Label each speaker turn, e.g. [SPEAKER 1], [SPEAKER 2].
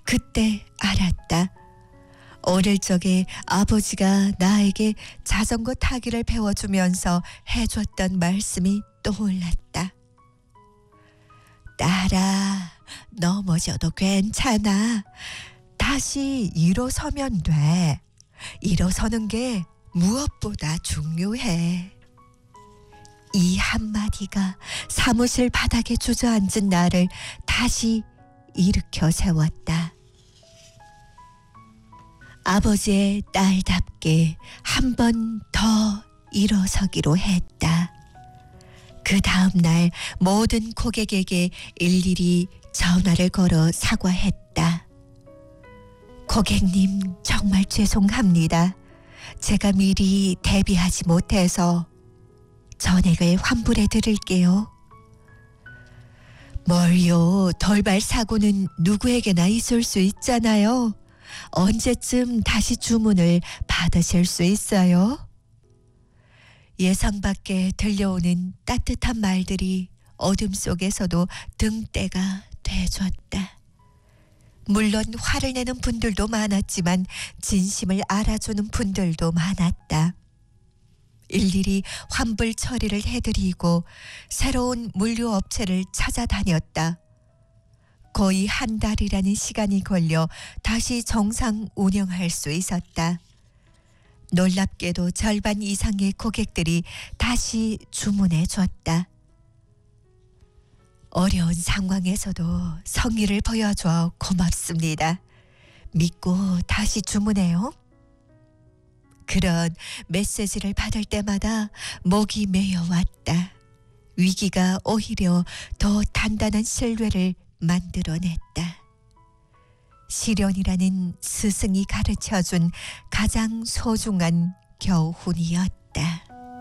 [SPEAKER 1] 그때 알았다. 어릴 적에 아버지가 나에게 자전거 타기를 배워주면서 해줬던 말씀이 떠올랐다. 딸아, 넘어져도 괜찮아. 다시 일어서면 돼. 일어서는 게 무엇보다 중요해. 이 한마디가 사무실 바닥에 주저앉은 나를 다시 일으켜 세웠다. 아버지의 딸답게 한 번 더 일어서기로 했다. 그 다음 날 모든 고객에게 일일이 전화를 걸어 사과했다. 고객님, 정말 죄송합니다. 제가 미리 대비하지 못해서 전액을 환불해 드릴게요. 뭘요, 돌발 사고는 누구에게나 있을 수 있잖아요. 언제쯤 다시 주문을 받으실 수 있어요? 예상 밖에 들려오는 따뜻한 말들이 어둠 속에서도 등대가 돼줬다. 물론 화를 내는 분들도 많았지만 진심을 알아주는 분들도 많았다. 일일이 환불 처리를 해드리고 새로운 물류업체를 찾아다녔다. 거의 한 달이라는 시간이 걸려 다시 정상 운영할 수 있었다. 놀랍게도 절반 이상의 고객들이 다시 주문해 줬다. 어려운 상황에서도 성의를 보여줘 고맙습니다. 믿고 다시 주문해요. 그런 메시지를 받을 때마다 목이 메여왔다. 위기가 오히려 더 단단한 신뢰를 만들어냈다. 시련이라는 스승이 가르쳐준 가장 소중한 교훈이었다.